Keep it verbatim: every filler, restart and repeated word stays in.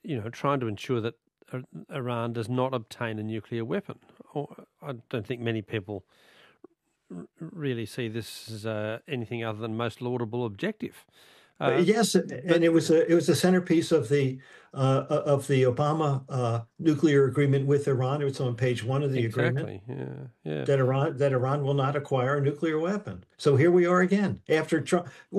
you know, trying to ensure that Ir- Iran does not obtain a nuclear weapon. Or I don't think many people r- really see this as uh, anything other than most laudable objective. Uh, Uh, Yes, and but it was a it was a centerpiece of the uh, of the Obama uh, nuclear agreement with Iran. It's on page one of the agreement exactly, yeah, yeah. that Iran that Iran will not acquire a nuclear weapon. So here we are again after Trump.